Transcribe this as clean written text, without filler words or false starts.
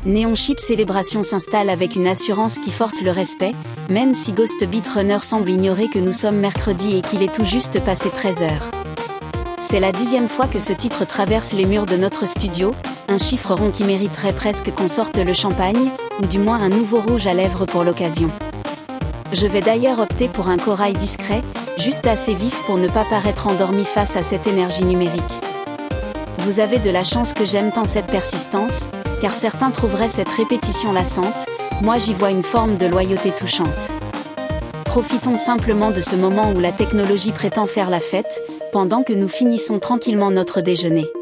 Neon Chip Célébration s'installe avec une assurance qui force le respect, même si Ghost Beat Runner semble ignorer que nous sommes mercredi et qu'il est tout juste passé 13 heures. C'est la 10e fois que ce titre traverse les murs de notre studio, un chiffre rond qui mériterait presque qu'on sorte le champagne, ou du moins un nouveau rouge à lèvres pour l'occasion. Je vais d'ailleurs opter pour un corail discret, juste assez vif pour ne pas paraître endormi face à cette énergie numérique. Vous avez de la chance que j'aime tant cette persistance, car certains trouveraient cette répétition lassante, moi j'y vois une forme de loyauté touchante. Profitons simplement de ce moment où la technologie prétend faire la fête, pendant que nous finissons tranquillement notre déjeuner.